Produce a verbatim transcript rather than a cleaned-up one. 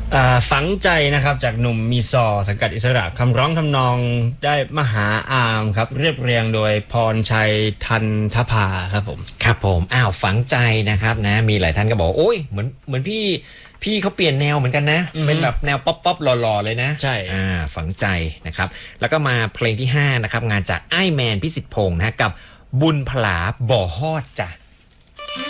ฝังใจนะครับจากหนุ่มมีซอสังกัดอิสระคำร้องทำนองได้มหาอามครับเรียบเรียงโดยพรชัยทันทภาครับผมครับผมอ้าวฝังใจนะครับนะมีหลายท่านก็บอกโอ้ยเหมือนเหมือนพี่พี่เขาเปลี่ยนแนวเหมือนกันนะเป็นแบบแนวป๊อปป๊อปหล่อๆเลยนะใช่อ่าฝังใจนะครับแล้วก็มาเพลงที่ห้านะครับงานจากไอ้แมนพิสิทธิ์พงศ์นะกับบุญผลาบ่อฮอดจ้ะ